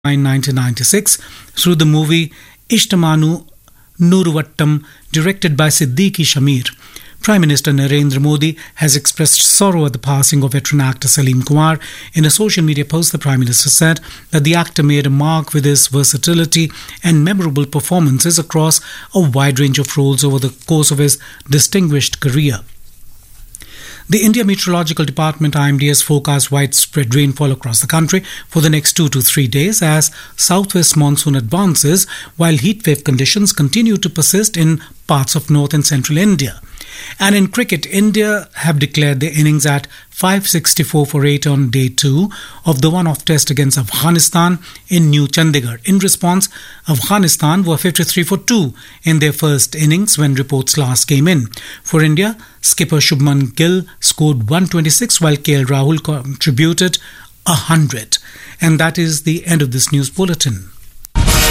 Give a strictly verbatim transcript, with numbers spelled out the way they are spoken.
nineteen ninety-six through the movie Ishtamanu Nuruvattam, directed by Siddiqui Shamir. Prime Minister Narendra Modi has expressed sorrow at the passing of veteran actor Salim Kumar. In a social media post, the Prime Minister said that the actor made a mark with his versatility and memorable performances across a wide range of roles over the course of his distinguished career. The India Meteorological Department I M D has forecast widespread rainfall across the country for the next two to three days as southwest monsoon advances, while heatwave conditions continue to persist in parts of north and central India. And in cricket, India have declared their innings at five sixty-four for eight on day two of the one-off test against Afghanistan in New Chandigarh. In response, Afghanistan were fifty-three for two in their first innings when reports last came in. For India, skipper Shubman Gill scored one twenty-six while K L Rahul contributed one hundred. And that is the end of this news bulletin.